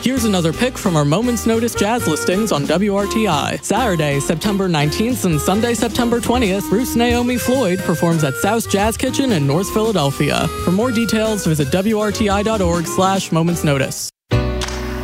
Here's another pick from our Moments Notice jazz listings on WRTI. Saturday, September 19th and Sunday, September 20th, Bruce Naomi Floyd performs at South Jazz Kitchen in North Philadelphia. For more details, visit WRTI.org/momentsnotice.